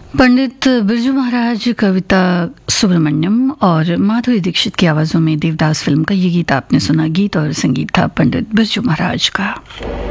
पंडित बिरजू महाराज, कविता सुब्रमण्यम और माधुरी दीक्षित की आवाज़ों में देवदास फिल्म का ये गीत आपने सुना। गीत और संगीत था पंडित बिरजू महाराज का।